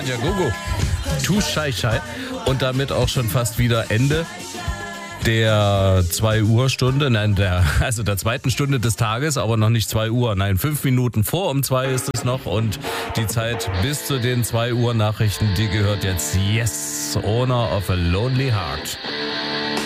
Tanja Gogo. Tu Schei Schei. Und damit auch schon fast wieder Ende der 2 Uhr Stunde, der zweiten Stunde des Tages, aber noch nicht 2 Uhr. Nein, 5 Minuten vor um 2 ist es noch und die Zeit bis zu den 2 Uhr Nachrichten, die gehört jetzt Yes, Owner of a Lonely Heart.